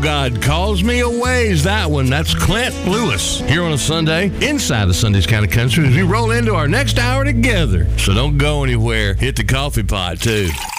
God calls me a ways, that one. That's Clint Lewis here on a Sunday inside the Sunday's Kind of Country as we roll into our next hour together. So don't go anywhere. Hit the coffee pot, too.